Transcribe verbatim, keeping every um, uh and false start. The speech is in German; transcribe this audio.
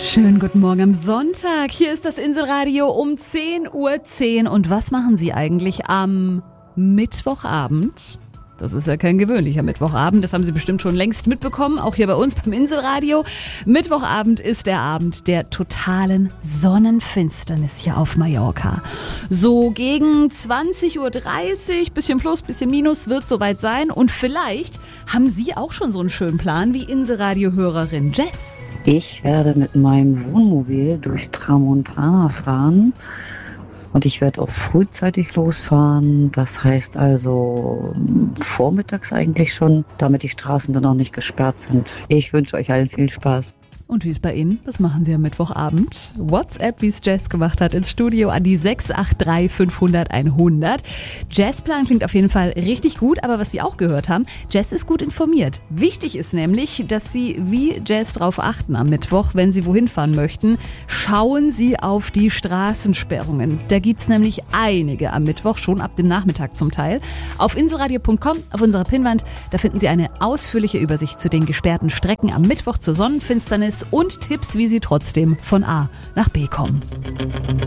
Schönen guten Morgen am Sonntag. Hier ist das Inselradio um zehn Uhr zehn. Und was machen Sie eigentlich am Mittwochabend? Das ist ja kein gewöhnlicher Mittwochabend, das haben Sie bestimmt schon längst mitbekommen, auch hier bei uns beim Inselradio. Mittwochabend ist der Abend der totalen Sonnenfinsternis hier auf Mallorca. So gegen zwanzig Uhr dreißig, bisschen plus, bisschen minus, wird soweit sein. Und vielleicht haben Sie auch schon so einen schönen Plan wie Inselradio-Hörerin Jess. Ich werde mit meinem Wohnmobil durch Tramontana fahren. Und ich werde auch frühzeitig losfahren, das heißt also vormittags eigentlich schon, damit die Straßen dann auch nicht gesperrt sind. Ich wünsche euch allen viel Spaß. Und wie ist bei Ihnen? Was machen Sie am Mittwochabend? WhatsApp, wie es Jess gemacht hat, ins Studio an die sechs acht drei fünfhundert einhundert. Jazzplan klingt auf jeden Fall richtig gut, aber was Sie auch gehört haben, Jess ist gut informiert. Wichtig ist nämlich, dass Sie wie Jess drauf achten am Mittwoch, wenn Sie wohin fahren möchten. Schauen Sie auf die Straßensperrungen. Da gibt's nämlich einige am Mittwoch, schon ab dem Nachmittag zum Teil. Auf inselradio punkt com, auf unserer Pinnwand, da finden Sie eine ausführliche Übersicht zu den gesperrten Strecken am Mittwoch zur Sonnenfinsternis und Tipps, wie Sie trotzdem von A nach B kommen.